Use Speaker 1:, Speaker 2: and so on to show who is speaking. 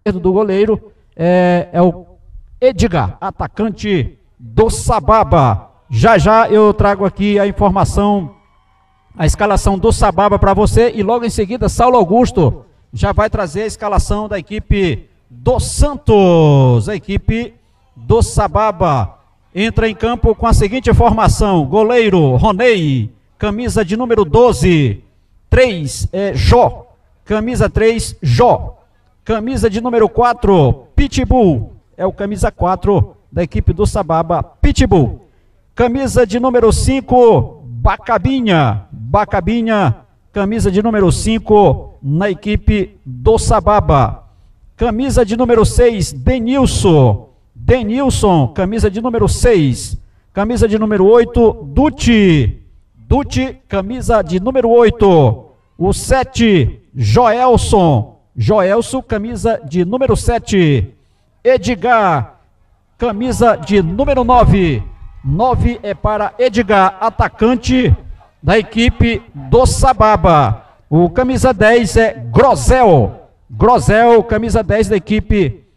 Speaker 1: do goleiro é o Edgar, atacante do Sababa. Já já eu trago aqui a informação, a escalação do Sababa para você, e logo em seguida Saulo Augusto já vai trazer a escalação da equipe do Santos. A equipe do Sababa entra em campo com a seguinte formação: goleiro Ronei, camisa de número 12, 3 Jó, camisa 3 Jó, camisa de número 4 Pitbull, é o camisa 4 da equipe do Sababa, Pitbull. Camisa de número 5 Bacabinha, camisa de número 5 na equipe do Sababa. Camisa de número 6 Denilson, camisa de número 6. Camisa de número 8 Dutti, camisa de número 8. O 7 Joelson, camisa de número 7. Edgar, camisa de número 9. 9 é para Edgar, atacante da equipe do Sababa. O camisa 10 é Grosel, camisa 10 da equipe